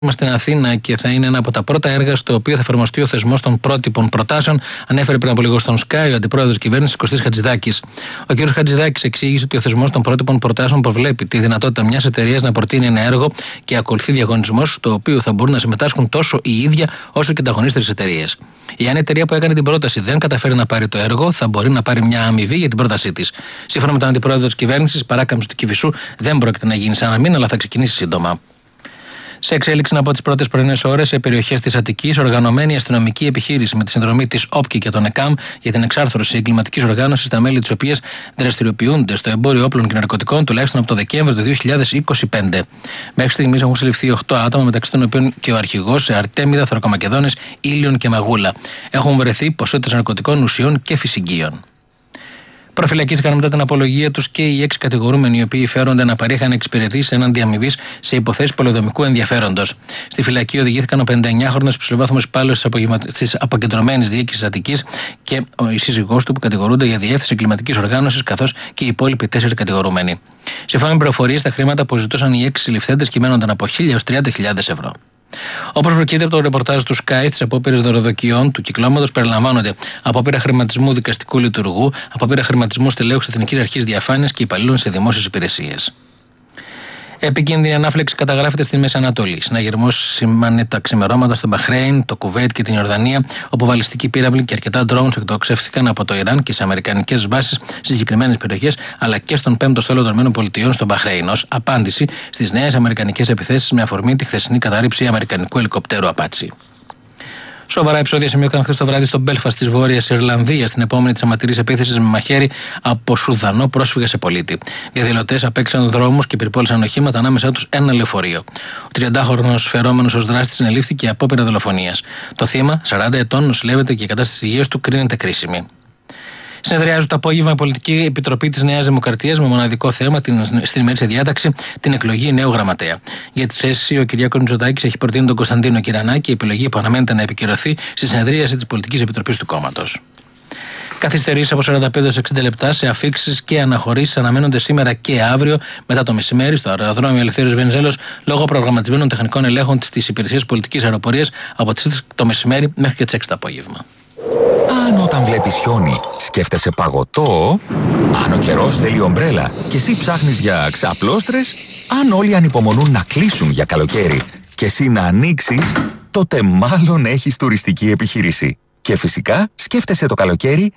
στην Αθήνα και θα είναι ένα από τα πρώτα έργα στο οποίο θα εφαρμοστεί ο θεσμός των πρότυπων προτάσεων, ανέφερε πριν από λίγο στον Sky ο αντιπρόεδρος της κυβέρνησης Κωστής Χατζηδάκης. Ο κ. Χατζηδάκης εξήγησε ότι ο θεσμός των πρότυπων προτάσεων προβλέπει τη δυνατότητα μιας εταιρείας να προτείνει ένα έργο και ακολουθεί διαγωνισμός, στο οποίο θα μπορούν να συμμετάσχουν τόσο η ίδια όσο και ανταγωνίστριες εταιρείες. Εάν η εταιρεία που έκανε την πρόταση δεν καταφέρει να πάρει το έργο, θα μπορεί να πάρει μια αμοιβή για την πρότασή της. Σύμφωνα με τον αντιπρόεδρο της κυβέρνησης, η παράκαμψη του Κηφισού δεν πρόκειται να γίνει σε ένα μήνα, αλλά θα ξεκινήσει σύντομα. Σε εξέλιξη από τις πρώτες πρωινές ώρες σε περιοχές της Αττικής, οργανωμένη αστυνομική επιχείρηση με τη συνδρομή της ΟΠΚΙ και των ΕΚΑΜ για την εξάρθρωση εγκληματικής οργάνωσης, τα μέλη της οποίας δραστηριοποιούνται στο εμπόριο όπλων και ναρκωτικών τουλάχιστον από το Δεκέμβριο του 2025. Μέχρι στιγμής έχουν συλληφθεί 8 άτομα, μεταξύ των οποίων και ο αρχηγός σε Αρτέμιδα, Θρακομακεδόνες, Ήλιον και Μαγούλα. Έχουν βρεθεί ποσότητες ναρκωτικών ουσιών και φυσικίων. Προφυλακίστηκαν μετά την απολογία τους και οι 6 κατηγορούμενοι, οι οποίοι φέρονται να παρήχαν εξυπηρετήσεις έναντι αμοιβής σε υποθέσεις πολεοδομικού ενδιαφέροντος. Στη φυλακή οδηγήθηκαν ο 59χρονος υψηλοβάθμος υπάλληλος της αποκεντρωμένης διοίκησης Αττικής και η σύζυγός του, που κατηγορούνται για διεύθυνση εγκληματικής οργάνωσης, καθώς και οι υπόλοιποι 4 κατηγορούμενοι. Σύμφωνα με πληροφορίες, τα χρήματα που ζητούσαν οι 6 συλληφθέντες κυμαίνονταν από 1.000 έως 30.000 ευρώ. Όπως προκύπτει από το ρεπορτάζ του Sky, στις απόπειρες δωροδοκιών του κυκλώματος περιλαμβάνονται απόπειρα χρηματισμού δικαστικού λειτουργού, απόπειρα χρηματισμού στελέχους Εθνικής Αρχής Διαφάνειας και υπαλλήλων σε δημόσιες υπηρεσίες. Επικίνδυνη ανάφλεξη καταγράφεται στη Μέση Ανατολή. Συναγερμός σημαίνει τα ξημερώματα στο Μπαχρέιν, το Κουβέιτ και την Ιορδανία, όπου βαλιστικοί πύραυλοι και αρκετά drones εκτοξεύθηκαν από το Ιράν και σε αμερικανικές βάσεις στις συγκεκριμένες περιοχές, αλλά και στον 5ο στόλο των ΗΠΑ στο Μπαχρέιν, ως απάντηση στις νέες αμερικανικές επιθέσεις με αφορμή τη χθεσινή κατάρριψη αμερικανικού ελικοπτέρου Apache. Σοβαρά επεισόδια σημειώθηκαν χθες το βράδυ στο Μπέλφαστ της Βόρειας Ιρλανδίας, στην επόμενη της αιματηρής επίθεσης με μαχαίρι από Σουδανό πρόσφυγα σε πολίτη. Διαδηλωτές απέξαν δρόμους και πυρπόλησαν οχήματα, ανάμεσά τους ένα λεωφορείο. Ο 30χρονος φερόμενος ως δράστης συνελήφθηκε για απόπειρα δολοφονίας. Το θύμα, 40 ετών, νοσηλεύεται και η κατάσταση της υγείας του κρίνεται κρίσιμη. Συνεδριάζει το απόγευμα η Πολιτική Επιτροπή της Νέας Δημοκρατίας με μοναδικό θέμα στην ημερήσια διάταξη την εκλογή νέου γραμματέα. Για τη θέση, ο Κυριάκος Μητσοτάκης έχει προτείνει τον Κωνσταντίνο Κυρανάκη, επιλογή που αναμένεται να επικυρωθεί στη συνεδρίαση της Πολιτικής Επιτροπής του κόμματος. Καθυστερήσεις από 45 έως 60 λεπτά σε αφίξεις και αναχωρήσεις αναμένονται σήμερα και αύριο μετά το μεσημέρι στο αεροδρόμιο Ελευθέριος Βενιζέλος λόγω προγραμματισμένων τεχνικών ελέγχων της Υπηρεσίας Πολιτικής Αεροπορίας από τις 3 το μεσημέρι μέχρι και τις 6 το απόγευμα. Αν όταν βλέπεις χιόνι σκέφτεσαι παγωτό, αν ο καιρός θέλει ομπρέλα και εσύ ψάχνεις για ξαπλώστρες, αν όλοι ανυπομονούν να κλείσουν για καλοκαίρι και εσύ να ανοίξεις, τότε μάλλον έχεις τουριστική επιχείρηση. Και φυσικά σκέφτεσαι το καλοκαίρι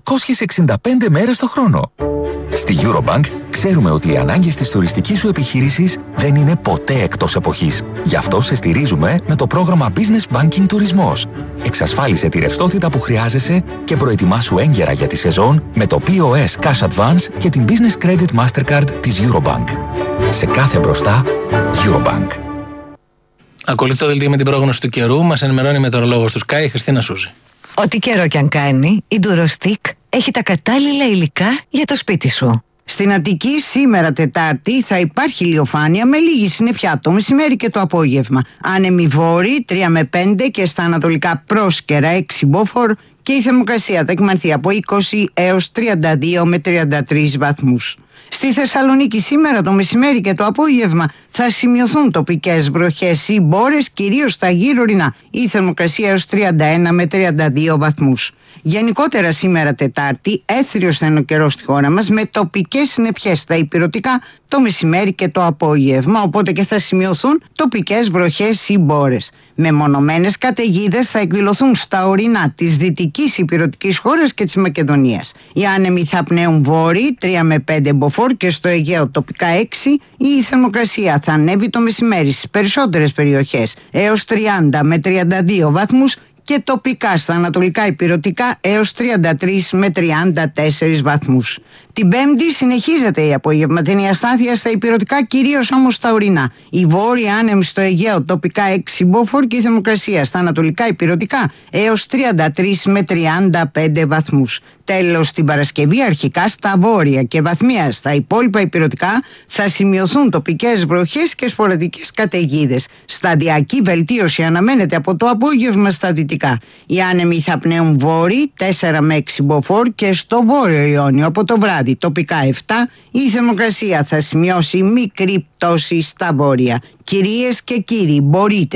365 μέρες το χρόνο. Στη Eurobank ξέρουμε ότι οι ανάγκες της τουριστικής σου επιχείρησης δεν είναι ποτέ εκτός εποχής. Γι' αυτό σε στηρίζουμε με το πρόγραμμα Business Banking Τουρισμός. Εξασφάλισε τη ρευστότητα που χρειάζεσαι και προετοιμάσου έγκαιρα για τη σεζόν με το POS Cash Advance και την Business Credit Mastercard της Eurobank. Σε κάθε μπροστά, Eurobank. Ακολουθεί το δελτίο με την πρόγνωση του καιρού. Μας ενημερώνει η μετεωρολόγος του Sky, η Χριστίνα Σούζη. Ό,τι καιρό κι αν κάνει, η Durostick έχει τα κατάλληλα υλικά για το σπίτι σου. Στην Αττική σήμερα Τετάρτη θα υπάρχει ηλιοφάνεια με λίγη συννεφιά το μεσημέρι και το απόγευμα. Άνεμοι βόρειοι 3 με 5 και στα ανατολικά πρόσκαιρα 6 μποφόρ και η θερμοκρασία θα εκμανθεί από 20 έως 32 με 33 βαθμούς. Στη Θεσσαλονίκη σήμερα το μεσημέρι και το απόγευμα θα σημειωθούν τοπικές βροχές ή μπόρες, κυρίως στα γύρω ορεινά. Η θερμοκρασία έως 31 με 32 βαθμούς. Γενικότερα σήμερα Τετάρτη έθριος θα είναι ο καιρός στη χώρα μας με τοπικές συννεφιές στα ηπειρωτικά το μεσημέρι και το απόγευμα, οπότε και θα σημειωθούν τοπικές βροχές ή μπόρες. Μεμονωμένες καταιγίδες θα εκδηλωθούν στα ορεινά της δυτικής ηπειρωτικής χώρας και της Μακεδονίας. Οι άνεμοι θα πνέουν βόρειοι 3 με 5 μποφόρ και στο Αιγαίο τοπικά 6. Η θερμοκρασία θα ανέβει το μεσημέρι στις περισσότερες περιοχές έως 30 με 32 βαθμούς και τοπικά στα ανατολικά ηπειρωτικά έως 33 με 34 βαθμούς. Την Πέμπτη συνεχίζεται η απογευματινή αστάθεια στα ηπειρωτικά, κυρίως όμως στα ορεινά. Η βόρεια άνεμη στο Αιγαίο τοπικά 6 μποφόρ και η θερμοκρασία στα ανατολικά ηπειρωτικά έως 33 με 35 βαθμούς. Τέλος, την Παρασκευή αρχικά στα βόρεια και βαθμία στα υπόλοιπα ηπειρωτικά θα σημειωθούν τοπικές βροχές και σποραδικές καταιγίδες. Σταδιακή βελτίωση αναμένεται από το απόγευμα στα δυτικά. Οι άνεμοι θα πνέουν βόρειοι 4 με 6 μποφόρ και στο βόρειο Ιόνιο από το βράδυ τοπικά 7. Η θερμοκρασία θα σημειώσει μικρή πτώση στα βόρεια. Κυρίες και κύριοι, μπορείτε